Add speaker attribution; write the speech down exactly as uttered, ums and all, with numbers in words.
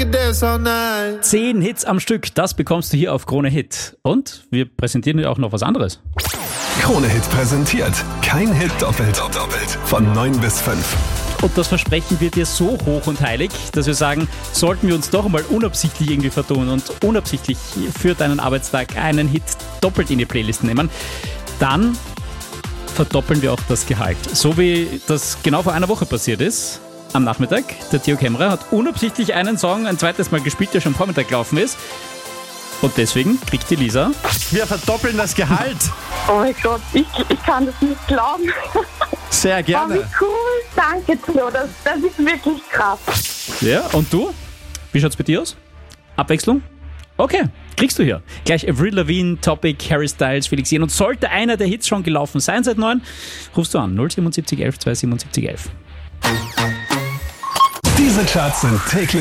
Speaker 1: Zehn Hits am Stück, das bekommst du hier auf Krone Hit. Und wir präsentieren dir auch noch was anderes.
Speaker 2: Krone Hit präsentiert. Kein Hit doppelt. doppelt. Von neun bis fünf.
Speaker 1: Und das versprechen wir dir so hoch und heilig, dass wir sagen, sollten wir uns doch mal unabsichtlich irgendwie vertun und unabsichtlich für deinen Arbeitstag einen Hit doppelt in die Playlist nehmen, dann verdoppeln wir auch das Gehalt. So wie das genau vor einer Woche passiert ist. Am Nachmittag, der Theo Kämmerer hat unabsichtlich einen Song ein zweites Mal gespielt, der schon am Vormittag gelaufen ist. Und deswegen kriegt die Lisa...
Speaker 3: Wir verdoppeln das Gehalt.
Speaker 4: Oh mein Gott, ich, ich kann das nicht glauben.
Speaker 3: Sehr
Speaker 4: Oh,
Speaker 3: gerne.
Speaker 4: wie cool. Danke, Theo. Das, das ist wirklich krass.
Speaker 1: Ja, und du? Wie schaut's bei dir aus? Abwechslung? Okay, kriegst du hier. Gleich Avril Lavigne, Topic, Harry Styles, Felix Jähn. Und sollte einer der Hits schon gelaufen sein seit neun, rufst du an null sieben sieben elf zwei sieben sieben elf.
Speaker 2: Diese Charts sind täglich